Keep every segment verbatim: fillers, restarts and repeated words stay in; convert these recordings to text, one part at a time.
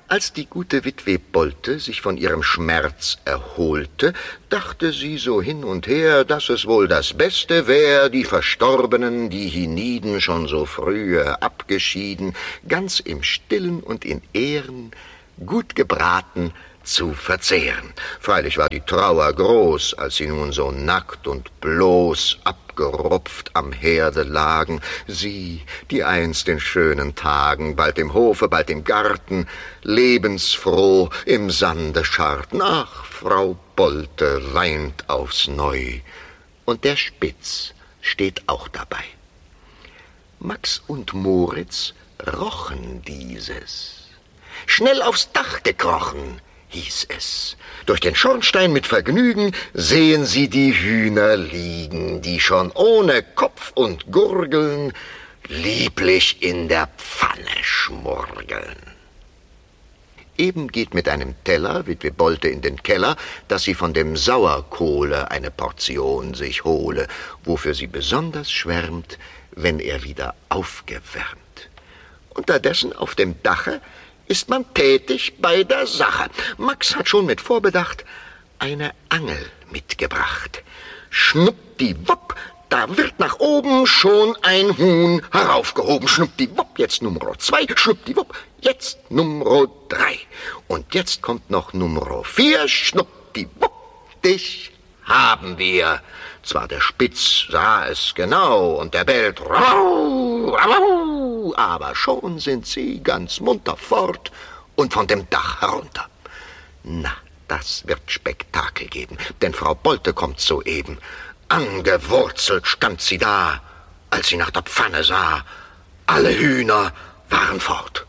Als die gute Witwe Bolte sich von ihrem Schmerz erholte, dachte sie so hin und her, dass es wohl das Beste wär, die Verstorbenen, die hienieden schon so frühe abgeschieden, ganz im Stillen und in Ehren, gut gebraten, zu verzehren. Freilich war die Trauer groß, als sie nun so nackt und bloß abgerupft am Herde lagen, sie, die einst in schönen Tagen, bald im Hofe, bald im Garten, lebensfroh im Sande scharrten. Ach, Frau Bolte weint aufs Neu, und der Spitz steht auch dabei. Max und Moritz rochen dieses. Schnell aufs Dach gekrochen, hieß es. Durch den Schornstein mit Vergnügen sehen sie die Hühner liegen, die schon ohne Kopf und Gurgeln lieblich in der Pfanne schmurgeln. Eben geht mit einem Teller Witwe Bolte in den Keller, dass sie von dem Sauerkohle eine Portion sich hole, wofür sie besonders schwärmt, wenn er wieder aufgewärmt. Unterdessen auf dem Dache ist man tätig bei der Sache. Max hat schon mit Vorbedacht eine Angel mitgebracht. Schnuppdiwupp, da wird nach oben schon ein Huhn heraufgehoben. Schnuppdiwupp, jetzt Nummer zwei, schnuppdiwupp, jetzt Nummer drei. Und jetzt kommt noch Nummer vier, schnuppdiwupp, dich haben wir. Zwar der Spitz sah es genau und der bellt rau, rau, aber schon sind sie ganz munter fort und von dem Dach herunter. Na, das wird Spektakel geben, denn Frau Bolte kommt soeben. Angewurzelt stand sie da, als sie nach der Pfanne sah. Alle Hühner waren fort.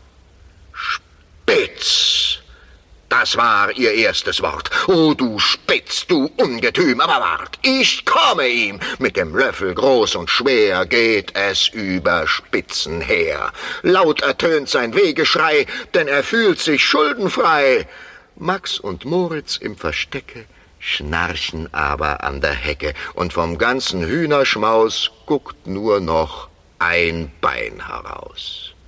Spitz! Das war ihr erstes Wort. Oh, du Spitz, du Ungetüm, aber wart, ich komme ihm. Mit dem Löffel groß und schwer geht es über Spitzen her. Laut ertönt sein Wehgeschrei, denn er fühlt sich schuldenfrei. Max und Moritz im Verstecke schnarchen aber an der Hecke, und vom ganzen Hühnerschmaus guckt nur noch ein Bein heraus.